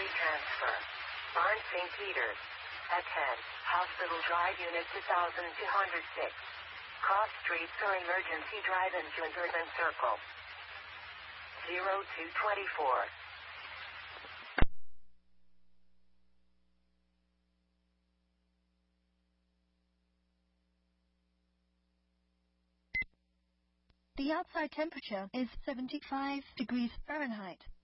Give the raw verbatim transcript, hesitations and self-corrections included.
Free transfer. Barn Saint Peters. Attend. Hospital Drive Unit two thousand two hundred six. Cross streets or emergency drive into Inverman Circle. zero two twenty-four. The outside temperature is seventy-five degrees Fahrenheit.